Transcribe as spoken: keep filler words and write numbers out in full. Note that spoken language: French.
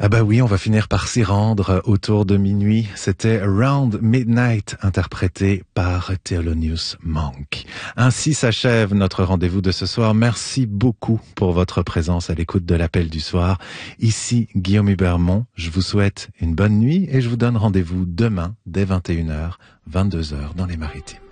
Ah bah oui, on va finir par s'y rendre autour de minuit. C'était Around Midnight, interprété par Thelonious Monk. Ainsi s'achève notre rendez-vous de ce soir. Merci beaucoup pour votre présence à l'écoute de l'appel du soir. Ici Guillaume Hubermont. Je vous souhaite une bonne nuit et je vous donne rendez-vous demain dès vingt et une heures, vingt-deux heures dans les Maritimes.